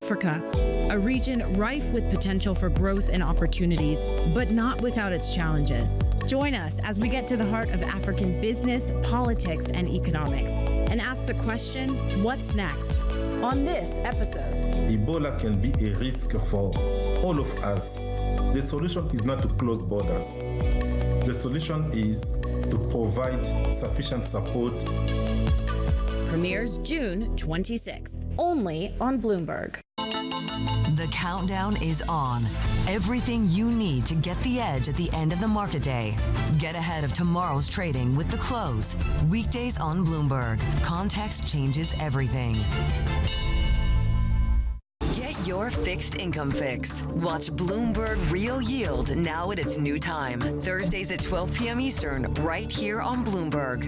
Africa, a region rife with potential for growth and opportunities, but not without its challenges. Join us as we get to the heart of African business, politics, and economics, and ask the question, what's next? On this episode, Ebola can be a risk for all of us. The solution is not to close borders. The solution is to provide sufficient support. Premieres June 26th, only on Bloomberg. The countdown is on. Everything you need to get the edge at the end of the market day. Get ahead of tomorrow's trading with The Close. Weekdays on Bloomberg. Context changes everything. Get your fixed income fix. Watch Bloomberg Real Yield now at its new time. Thursdays at 12 p.m. Eastern, right here on Bloomberg.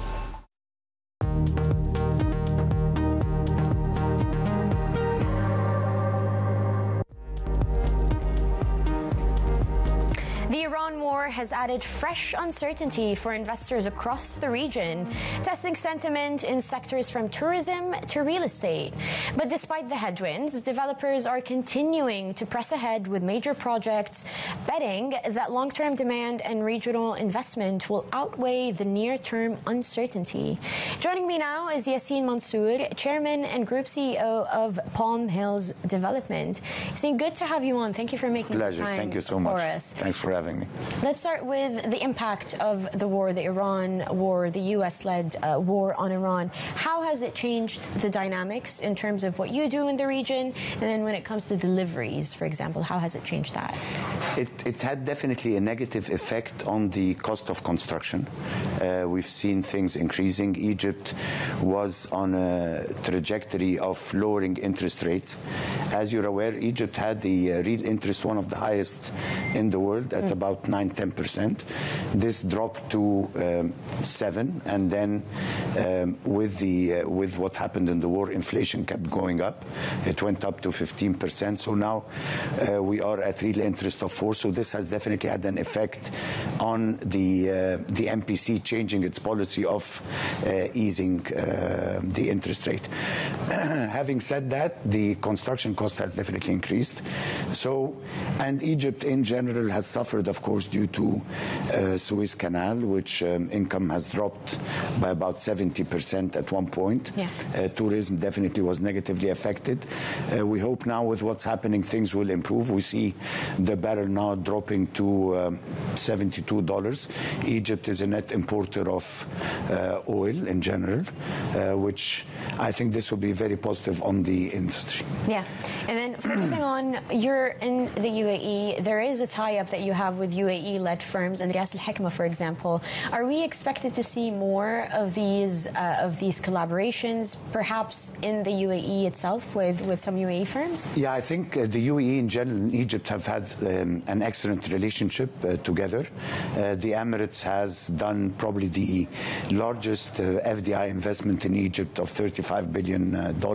The Iran war has added fresh uncertainty for investors across the region, testing sentiment in sectors from tourism to real estate. But despite the headwinds, developers are continuing to press ahead with major projects, betting that long-term demand and regional investment will outweigh the near-term uncertainty. Joining me now is Yacine Mansour, Chairman and Group CEO of Palm Hills Development. Yacine, good to have you on. Thank you for making the time. Thank you so much. For us. Thanks for having me. Let's start with the impact of the war, the Iran war, the U.S.-led war on Iran. How has it changed the dynamics in terms of what you do in the region? And then when it comes to deliveries, for example, how has it changed that? It had definitely a negative effect on the cost of construction. We've seen things increasing. Egypt was on a trajectory of lowering interest rates. As you're aware, Egypt had the real interest, one of the highest in the world, at about 9-10%. This dropped to 7%, and then with what happened in the war, inflation kept going up. It went up to 15%. So now we are at real interest of 4%. So this has definitely had an effect on the MPC changing its policy of easing the interest rate. Having said that, the construction cost has definitely increased. And Egypt in general has suffered, of course, due to Suez Canal, which income has dropped by about 70% at one point. Yeah. Tourism definitely was negatively affected. We hope now with what's happening, things will improve. We see the barrel now dropping to $72. Egypt is a net importer of oil in general, which I think this will be very positive on the industry. Yeah. And then focusing on, you're in the UAE, there is a tie-up that you have with UAE-led firms, and Ras Al Hikma, for example. Are we expected to see more of these collaborations, perhaps in the UAE itself with some UAE firms? Yeah, I think the UAE in general and Egypt have had an excellent relationship together. The Emirates has done probably the largest FDI investment in Egypt of $35 billion.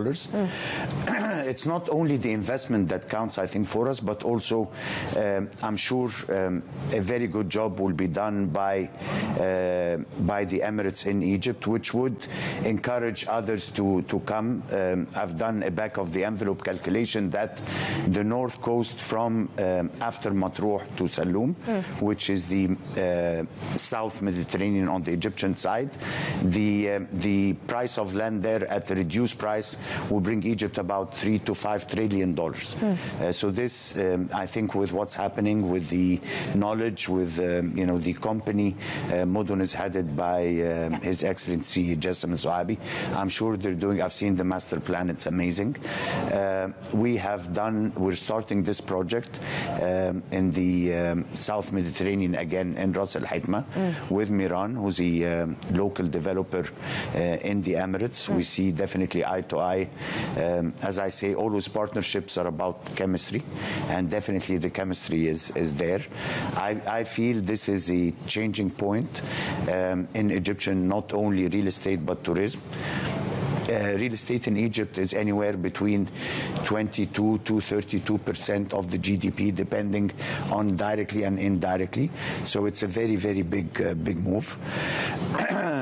It's not only the investment that counts, I think, for us, but also I'm sure a very good job will be done by the Emirates in Egypt, which would encourage others to come. I've done a back-of-the-envelope calculation that the north coast from after Matruh to Saloum, which is the South Mediterranean on the Egyptian side, the price of land there at a reduced price will bring Egypt about $3 to $5 trillion. So this, I think, with what's happening, with the knowledge, with the company, Mudun is headed by His Excellency Jassim Al-Zuabi. I'm sure they're doing. I've seen the master plan; it's amazing. We're starting this project in the South Mediterranean again in Ras Al Hikma with Miran, who's a local developer in the Emirates. We see definitely eye to eye. As I say, always partnerships are about chemistry, and definitely the chemistry is there. I feel this is a changing point in Egyptian, not only real estate but tourism. Real estate in Egypt is anywhere between 22 to 32% of the GDP, depending on directly and indirectly. So it's a very, very big move.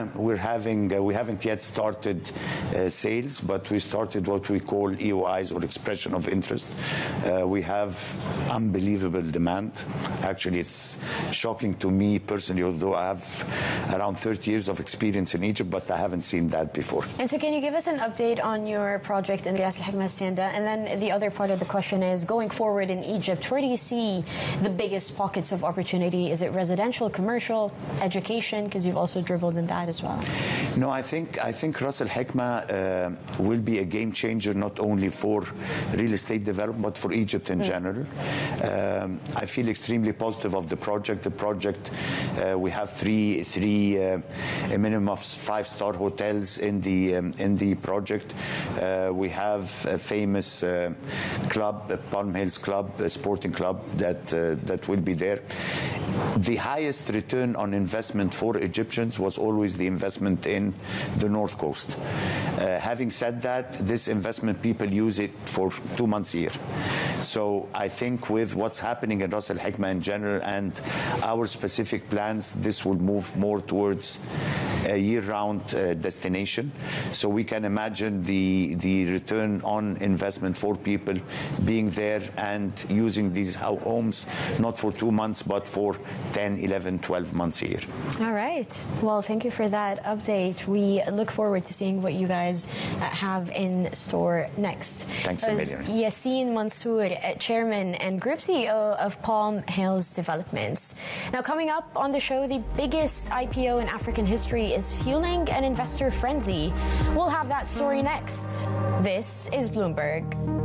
we haven't yet started sales, but we started what we call EOIs, or expression of interest. We have unbelievable demand. Actually, it's shocking to me personally, although I have around 30 years of experience in Egypt, but I haven't seen that before. And so can you give us an update on your project in Ras Al Hikma Hacienda? And then the other part of the question is, going forward in Egypt, where do you see the biggest pockets of opportunity? Is it residential, commercial, education? Because you've also dribbled in that as well. No, I think Ras Al Hikma will be a game changer, not only for real estate development, but for Egypt in general. I feel extremely positive of the project. The project, we have three a minimum of 5-star hotels in the project. We have a famous club, Palm Hills Club, a sporting club that will be there. The highest return on investment for Egyptians was always the investment in the North Coast. Having said that, this investment, people use it for 2 months a year. So I think with what's happening in Ras Al Hikma in general and our specific plans, this will move more towards a year-round destination. So we can imagine the return on investment for people being there and using these homes not for 2 months, but for 10, 11, 12 months a year. All right. Well, thank you for that update. We look forward to seeing what you guys have in store next. Thanks a million. Yassin Mansour, Chairman and Group CEO of Palm Hills Developments. Now, coming up on the show, the biggest IPO in African history is fueling an investor frenzy. We'll have that story next. This is Bloomberg.